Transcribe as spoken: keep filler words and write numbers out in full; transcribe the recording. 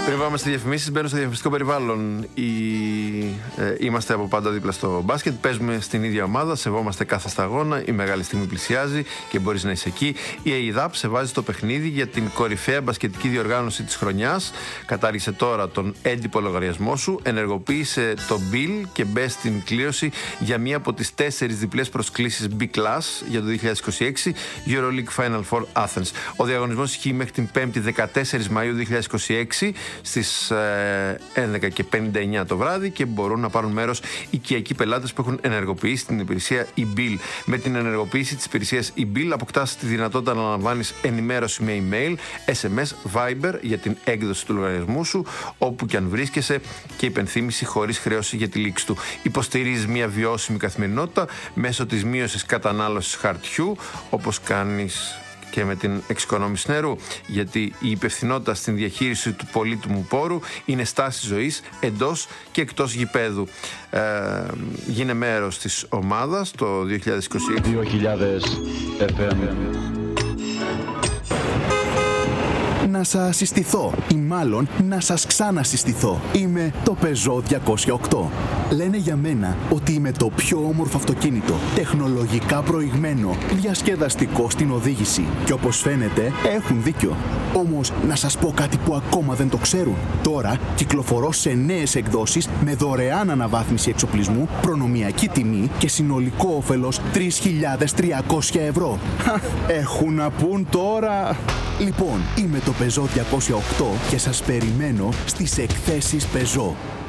Πριν πάμε στις διαφημίσεις, μπαίνω στο διαφημιστικό περιβάλλον. Η... Ε, είμαστε από πάντα δίπλα στο μπάσκετ. Παίζουμε στην ίδια ομάδα, σεβόμαστε κάθε σταγόνα. Η μεγάλη στιγμή πλησιάζει και μπορείς να είσαι εκεί. Η ΕΙΔΑΠ σε βάζει στο παιχνίδι για την κορυφαία μπασκετική διοργάνωση της χρονιάς. Κατάργησε τώρα τον έντυπο λογαριασμό σου, ενεργοποίησε το Bill και μπε στην κλήρωση για μία από τις τέσσερις διπλές προσκλήσεις B-Class για το δύο χιλιάδες είκοσι έξι EuroLeague Final Four Athens. Ο διαγωνισμός ισχύει μέχρι την πέμπτη δεκατέσσερις Μαΐου δύο χιλιάδες είκοσι έξι στις έντεκα και πενήντα εννιά το βράδυ και μπορούν να πάρουν μέρος οικιακοί πελάτες που έχουν ενεργοποιήσει την υπηρεσία e-Bill. Με την ενεργοποίηση της υπηρεσίας e-Bill αποκτάς τη δυνατότητα να λαμβάνεις ενημέρωση με email, ες εμ ες, Viber για την έκδοση του λογαριασμού σου όπου και αν βρίσκεσαι και υπενθύμηση χωρίς χρέωση για τη λήξη του. Υποστηρίζεις μια βιώσιμη καθημερινότητα μέσω της μείωσης κατανάλωσης χαρτιού, όπως κάνεις και με την εξοικονόμηση νερού, γιατί η υπευθυνότητα στην διαχείριση του πολύτιμου πόρου είναι στάση ζωής εντός και εκτός γηπέδου. Ε, γίνε μέρος της ομάδας το δύο χιλιάδες είκοσι έξι. δύο χιλιάδες εφ εμ. Να σας συστηθώ ή μάλλον να σας ξανασυστηθώ. Είμαι το Peugeot διακόσια οκτώ. Λένε για μένα ότι είμαι το πιο όμορφο αυτοκίνητο, τεχνολογικά προηγμένο, διασκεδαστικό στην οδήγηση. Και όπως φαίνεται έχουν δίκιο. Όμως να σας πω κάτι που ακόμα δεν το ξέρουν. Τώρα κυκλοφορώ σε νέες εκδόσεις με δωρεάν αναβάθμιση εξοπλισμού, προνομιακή τιμή και συνολικό όφελος τρεις χιλιάδες τριακόσια ευρώ. Έχουν να πούν τώρα. Λοιπόν, είμαι το Peugeot διακόσια οκτώ και σας περιμένω στις εκθέσεις Peugeot.